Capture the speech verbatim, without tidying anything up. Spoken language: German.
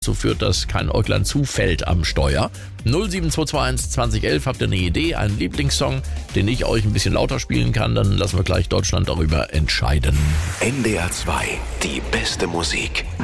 dazu führt, dass kein Äuglein zufällt am Steuer. null sieben zwei zwei eins zwanzig elf, habt ihr eine Idee, einen Lieblingssong, den ich euch ein bisschen lauter spielen kann, dann lassen wir gleich Deutschland darüber entscheiden. N D R zwei, die beste Musik.